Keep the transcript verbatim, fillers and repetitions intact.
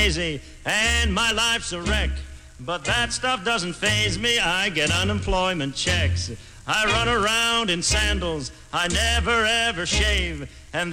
lazy, and my life's a wreck. But that stuff doesn't faze me, I get unemployment checks. I run around in sandals, I never ever shave, and